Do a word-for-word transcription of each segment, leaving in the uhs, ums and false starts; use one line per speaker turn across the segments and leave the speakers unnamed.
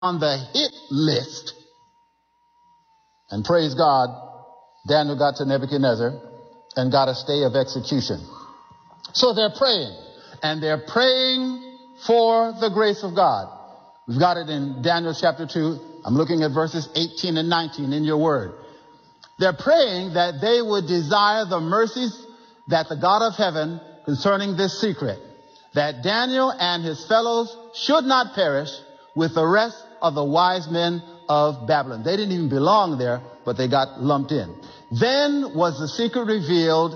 on the hit list. And praise God, Daniel got to Nebuchadnezzar and got a stay of execution. So they're praying, and they're praying for the grace of God. We've got it in Daniel chapter two. I'm looking at verses eighteen and nineteen in your word. They're praying that they would desire the mercies that the God of heaven concerning this secret, that Daniel and his fellows should not perish with the rest of the wise men of Babylon. They didn't even belong there, but they got lumped in. Then was the secret revealed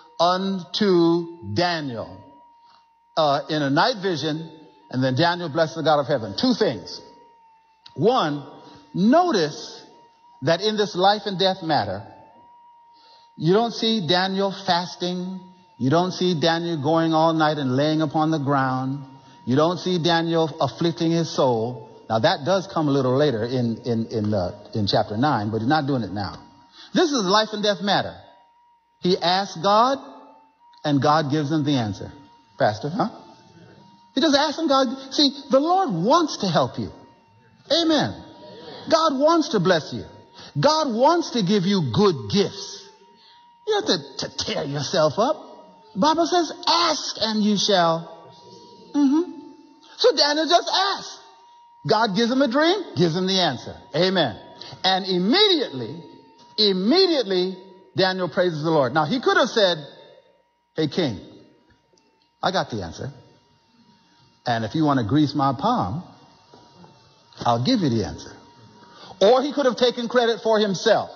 unto Daniel uh, in a night vision, and then Daniel blessed the God of heaven. Two things. One, notice that in this life and death matter, you don't see Daniel fasting. You don't see Daniel going all night and laying upon the ground. You don't see Daniel afflicting his soul. Now that does come a little later in, in, in, uh, in chapter nine, but he's not doing it now. This is life and death matter. He asks God, and God gives him the answer. Pastor, huh? He just asks him, God. See, the Lord wants to help you. Amen. God wants to bless you. God wants to give you good gifts. You have to, to tear yourself up. The Bible says, ask and you shall. Mm-hmm. So Daniel just asked. God gives him a dream, gives him the answer. Amen. And immediately, immediately, Daniel praises the Lord. Now, he could have said, hey, king, I got the answer. And if you want to grease my palm, I'll give you the answer. Or he could have taken credit for himself.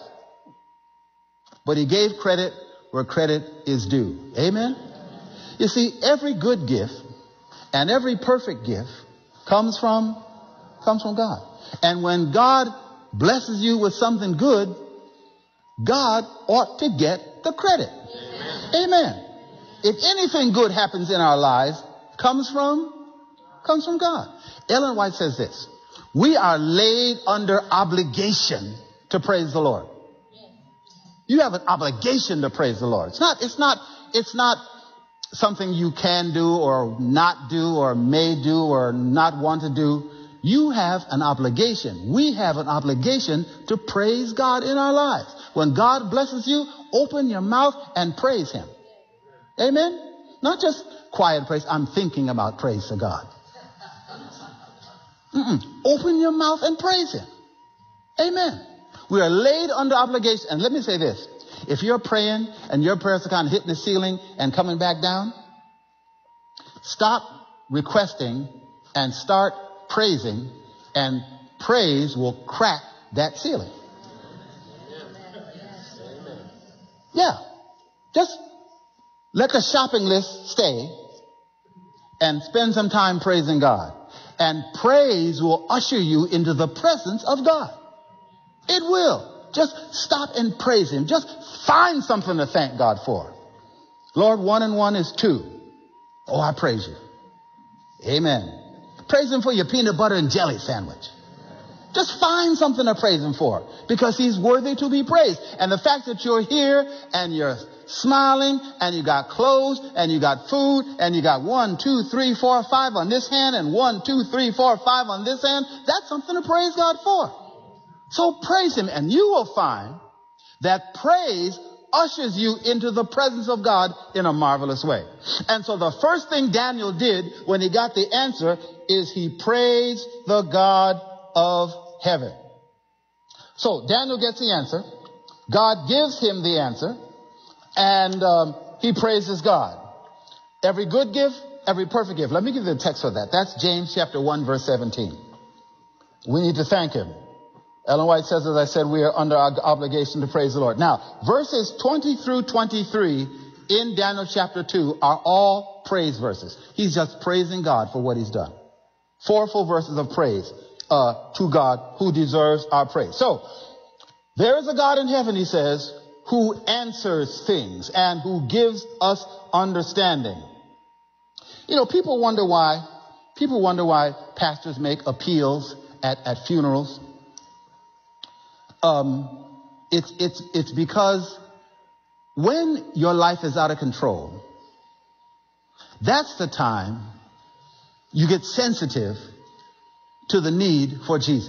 But he gave credit where credit is due. Amen? You see, every good gift and every perfect gift comes from, comes from God. And when God blesses you with something good, God ought to get the credit. Amen. Amen. If anything good happens in our lives, comes from, comes from God. Ellen White says this: we are laid under obligation to praise the Lord. You have an obligation to praise the Lord. It's not, it's not, it's not something you can do or not do or may do or not want to do. You have an obligation. We have an obligation to praise God in our lives. When God blesses you, open your mouth and praise him. Amen? Not just quiet praise. I'm thinking about praise to God. Mm-mm. Open your mouth and praise him. Amen. We are laid under obligation. And let me say this. If you're praying and your prayers are kind of hitting the ceiling and coming back down, stop requesting and start praising, and praise will crack that ceiling. Yeah. Just let the shopping list stay and spend some time praising God. And praise will usher you into the presence of God. It will. Just stop and praise him. Just find something to thank God for. Lord, one and one is two. Oh, I praise you. Amen. Praise him for your peanut butter and jelly sandwich. Just find something to praise him for, because he's worthy to be praised. And the fact that you're here and you're smiling and you got clothes and you got food and you got one, two, three, four, five on this hand and one, two, three, four, five on this hand, that's something to praise God for. So praise him, and you will find that praise ushers you into the presence of God in a marvelous way. And so the first thing Daniel did when he got the answer is he praised the God of heaven. So Daniel gets the answer. God gives him the answer, and um, he praises God. Every good gift, every perfect gift. Let me give you the text for that. That's James chapter one, verse seventeen. We need to thank him. Ellen White says, as I said, we are under our obligation to praise the Lord. Now, verses twenty through twenty-three in Daniel chapter two are all praise verses. He's just praising God for what he's done. Four full verses of praise uh, to God who deserves our praise. So, there is a God in heaven, he says, who answers things and who gives us understanding. You know, people wonder why, people wonder why pastors make appeals at, at funerals. Um, it's, it's, it's because when your life is out of control, that's the time you get sensitive to the need for Jesus.